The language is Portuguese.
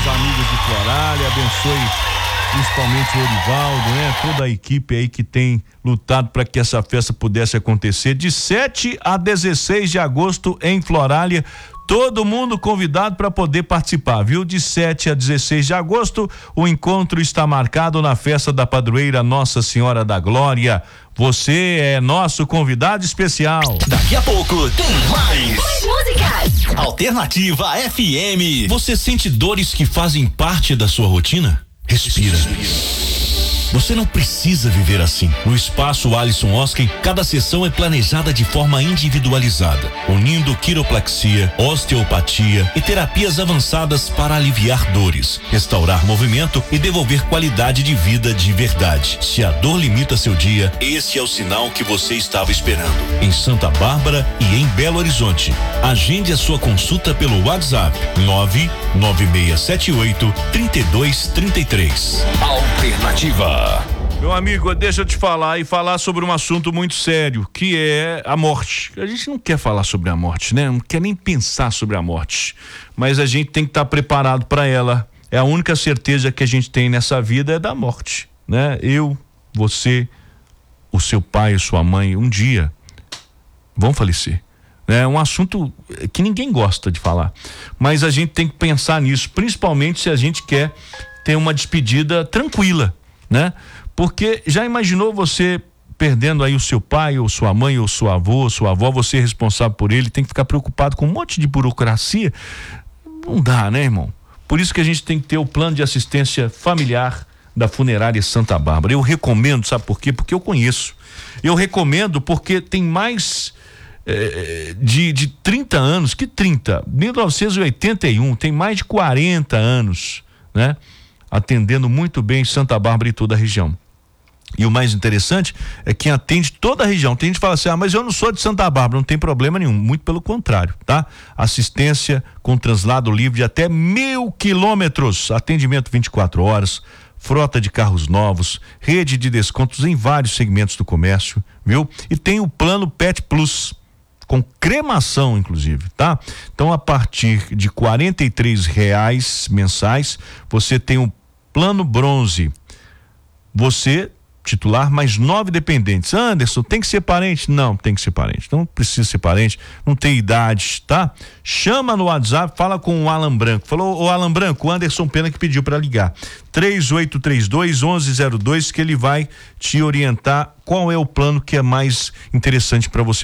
os amigos de Florália, abençoe principalmente o Orivaldo, né? Toda a equipe aí que tem lutado para que essa festa pudesse acontecer de 7 a 16 de agosto em Florália. Todo mundo convidado para poder participar, viu? De 7 a 16 de agosto, o encontro está marcado na festa da padroeira Nossa Senhora da Glória. Você é nosso convidado especial. Daqui a pouco tem mais músicas. Alternativa FM. Você sente dores que fazem parte da sua rotina? Respira. Você não precisa viver assim. No Espaço Alisson Osken, cada sessão é planejada de forma individualizada, unindo quiropraxia, osteopatia e terapias avançadas para aliviar dores, restaurar movimento e devolver qualidade de vida de verdade. Se a dor limita seu dia, esse é o sinal que você estava esperando. Em Santa Bárbara e em Belo Horizonte. Agende a sua consulta pelo WhatsApp 99678-3233. Alternativa. Meu amigo, deixa eu te falar e falar sobre um assunto muito sério, que é a morte. A gente não quer falar sobre a morte, né? Não quer nem pensar sobre a morte, mas a gente tem que estar preparado para ela. É a única certeza que a gente tem nessa vida é da morte, né? Eu, você, o seu pai, a sua mãe, um dia vão falecer. É um assunto que ninguém gosta de falar, mas a gente tem que pensar nisso, principalmente se a gente quer ter uma despedida tranquila, né? Porque já imaginou você perdendo aí o seu pai, ou sua mãe, ou seu avô, ou sua avó, você é responsável por ele, tem que ficar preocupado com um monte de burocracia? Não dá, né, irmão? Por isso que a gente tem que ter o plano de assistência familiar da Funerária Santa Bárbara. Eu recomendo, sabe por quê? Porque eu conheço. Eu recomendo porque tem mais de 30 anos, que 30? 1981, tem mais de 40 anos, né? Atendendo muito bem Santa Bárbara e toda a região. E o mais interessante é que atende toda a região. Tem gente que fala assim, mas eu não sou de Santa Bárbara, não tem problema nenhum, muito pelo contrário, tá? Assistência com translado livre de até 1.000 quilômetros, atendimento 24 horas, frota de carros novos, rede de descontos em vários segmentos do comércio, viu? E tem o plano Pet Plus, com cremação inclusive, tá? Então a partir de R$ 43 mensais, você tem um plano bronze, você titular mais 9 dependentes. Anderson, tem que ser parente? Não, tem que ser parente, não precisa ser parente, não tem idade, tá? Chama no WhatsApp, fala com o Alan Branco, falou, o Alan Branco, o Anderson Pena que pediu para ligar, 3832-1102, que ele vai te orientar qual é o plano que é mais interessante para você.